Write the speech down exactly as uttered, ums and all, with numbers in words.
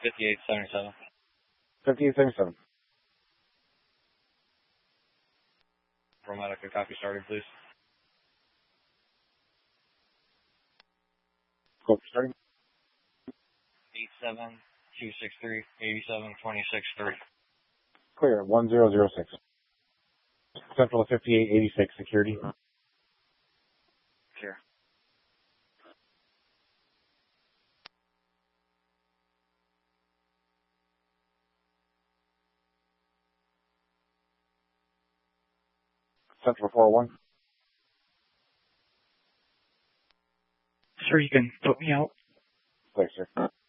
fifty-eight seventy-seven. fifty-eight seventy-seven. Romatica, copy starting, please. Go for starting. eight seven two six three, eight seven two six three. Clear, one zero zero six. Central fifty-eight eighty-six, security. Clear. Central four one. Sir, you can put me out. Clear, sir.